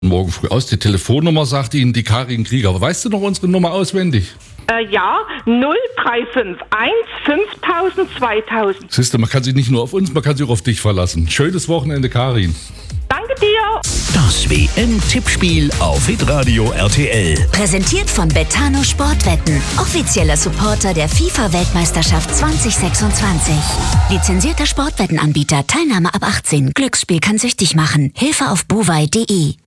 Morgen früh aus. Die Telefonnummer sagt Ihnen die Karin Krieger. Aber weißt du noch unsere Nummer auswendig? Ja, 0351 5000 2000. Siehst du, man kann sich nicht nur auf uns, man kann sich auch auf dich verlassen. Schönes Wochenende, Karin. Danke dir. Das WM-Tippspiel auf Hitradio RTL. Präsentiert von Betano Sportwetten. Offizieller Supporter der FIFA-Weltmeisterschaft 2026. Lizenzierter Sportwettenanbieter. Teilnahme ab 18. Glücksspiel kann süchtig machen. Hilfe auf bovai.de.